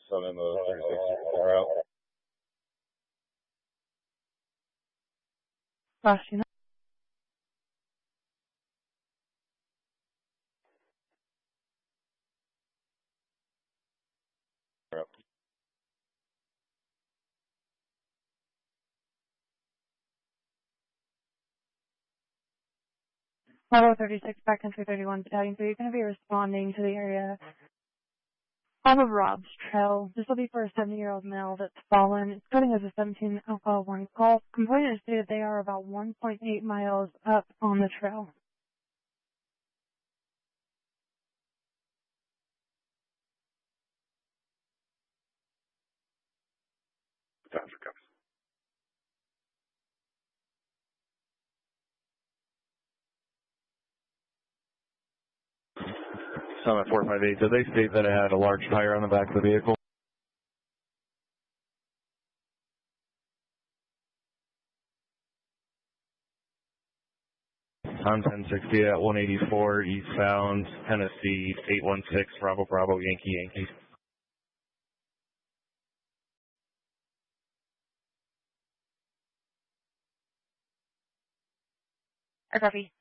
sending the 364 out. Gosh, you know. Yep. Bravo 36, backcountry 31 battalion, so you're going to be responding to the area off of Rob's Trail. This will be for a 70-year-old male that's fallen. It's coding as a 17 alpha 1 call. Complainant has stated they are about 1.8 miles up on the trail. Time for cops. Summit 458, did they state that it had a large tire on the back of the vehicle? On 1060 at 184 eastbound, Tennessee, 816, Bravo Bravo, Yankee Yankee. I copy.